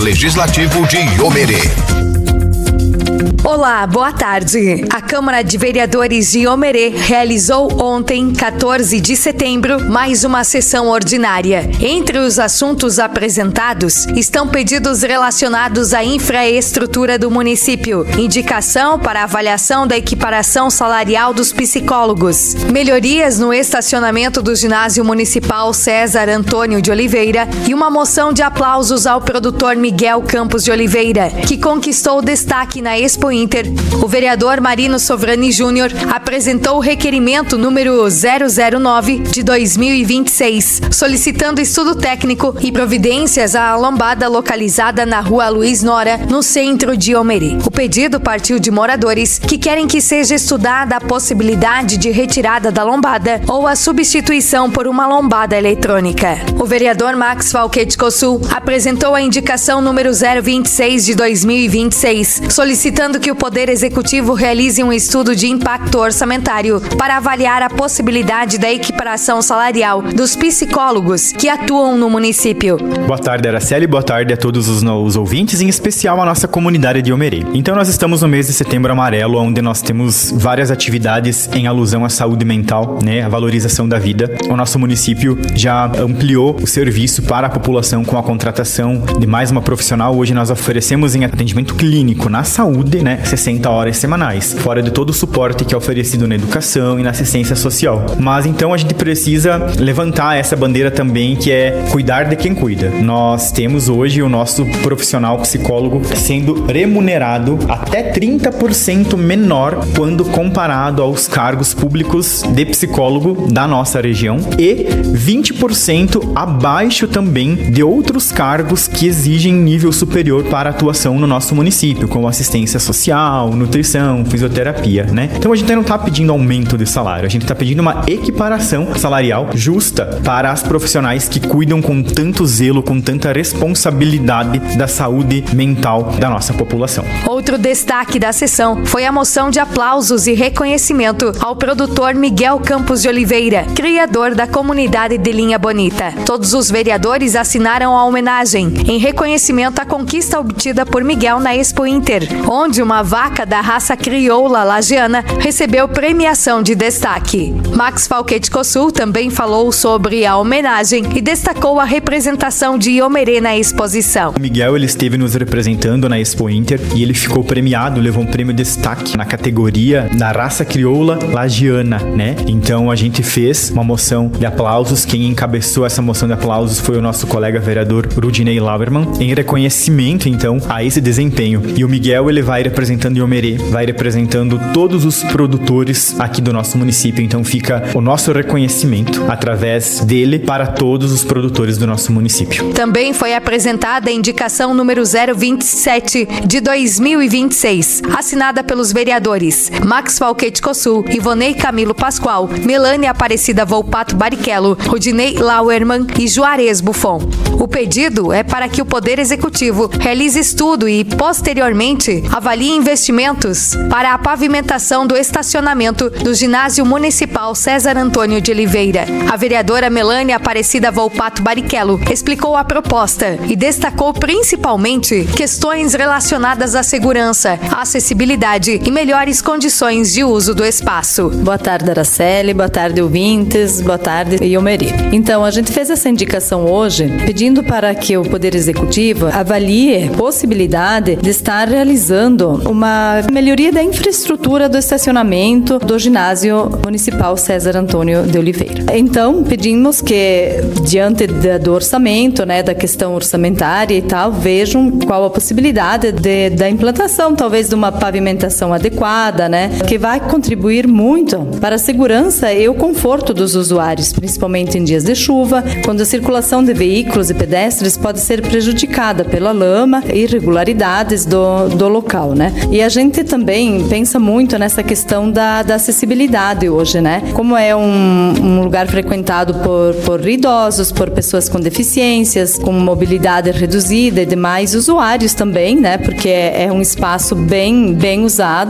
Legislativo de Iomerê. Olá, boa tarde. A Câmara de Vereadores de Iomerê realizou ontem, 14 de setembro, mais uma sessão ordinária. Entre os assuntos apresentados estão pedidos relacionados à infraestrutura do município, indicação para avaliação da equiparação salarial dos psicólogos, melhorias no estacionamento do ginásio municipal César Antônio de Oliveira e uma moção de aplausos ao produtor Miguel Campos de Oliveira, que conquistou destaque na Expo Inter. O vereador Marino Sovrani Júnior apresentou o requerimento número 009 de 2026, solicitando estudo técnico e providências à lombada localizada na rua Luiz Nora, no centro de Iomerê. O pedido partiu de moradores que querem que seja estudada a possibilidade de retirada da lombada ou a substituição por uma lombada eletrônica. O vereador Max Falquete Cossul apresentou a indicação número 026 de 2026, solicitando que o Poder Executivo realize um estudo de impacto orçamentário para avaliar a possibilidade da equiparação salarial dos psicólogos que atuam no município. Boa tarde, Araceli. Boa tarde a todos os ouvintes, em especial a nossa comunidade de Iomerê. Então, nós estamos no mês de Setembro Amarelo, onde nós temos várias atividades em alusão à saúde mental, né, a valorização da vida. O nosso município já ampliou o serviço para a população com a contratação de mais uma profissional. Hoje nós oferecemos em atendimento clínico na saúde, né, 60 horas semanais, fora de todo o suporte que é oferecido na educação e na assistência social. Mas então a gente precisa levantar essa bandeira também, que é cuidar de quem cuida. Nós temos hoje o nosso profissional psicólogo sendo remunerado até 30% menor quando comparado aos cargos públicos de psicólogo da nossa região e 20% abaixo também de outros cargos que exigem nível superior para atuação no nosso município, como assistência social, nutrição, fisioterapia, né? Então a gente não está pedindo aumento de salário, a gente está pedindo uma equiparação salarial justa para as profissionais que cuidam com tanto zelo, com tanta responsabilidade da saúde mental da nossa população. Outro destaque da sessão foi a moção de aplausos e reconhecimento ao produtor Miguel Campos de Oliveira, criador da comunidade de Linha Bonita. Todos os vereadores assinaram a homenagem em reconhecimento à conquista obtida por Miguel na Expo Inter, onde uma vaca da raça crioula lagiana recebeu premiação de destaque. Max Falquete Cossul também falou sobre a homenagem e destacou a representação de Iomerê na exposição. O Miguel, ele esteve nos representando na Expo Inter e ele ficou premiado, levou um prêmio de destaque na categoria da raça crioula lagiana, né? Então a gente fez uma moção de aplausos. Quem encabeçou essa moção de aplausos foi o nosso colega vereador Rudinei Lauerman, em reconhecimento então a esse desempenho. E o Miguel, ele vai representando Iomerê, vai representando todos os produtores aqui do nosso município. Então fica o nosso reconhecimento através dele para todos os produtores do nosso município. Também foi apresentada a indicação número 027 de 2026, assinada pelos vereadores Max Falquete Cossul, Ivonei Camilo Pascoal, Melânia Aparecida Volpato Barrichello, Rudinei Lauerman e Juarez Buffon. O pedido é para que o Poder Executivo realize estudo e, posteriormente, avalie investimentos para a pavimentação do estacionamento do ginásio municipal César Antônio de Oliveira. A vereadora Melânia Aparecida Volpato Barrichello explicou a proposta e destacou principalmente questões relacionadas à segurança, acessibilidade e melhores condições de uso do espaço. Boa tarde, Araceli. Boa tarde, ouvintes. Boa tarde, Iomerê. Então, a gente fez essa indicação hoje pedindo para que o Poder Executivo avalie a possibilidade de estar realizando uma melhoria da infraestrutura do estacionamento do ginásio municipal César Antônio de Oliveira. Então, pedimos que, diante do orçamento, né, da questão orçamentária e tal, vejam qual a possibilidade da implantação, talvez, de uma pavimentação adequada, né, que vai contribuir muito para a segurança e o conforto dos usuários, principalmente em dias de chuva, quando a circulação de veículos e pedestres pode ser prejudicada pela lama e irregularidades do local, né? E a gente também pensa muito nessa questão da acessibilidade hoje, né? Como é um lugar frequentado por idosos, por pessoas com deficiências, com mobilidade reduzida e demais usuários também, né? Porque é um espaço bem usado.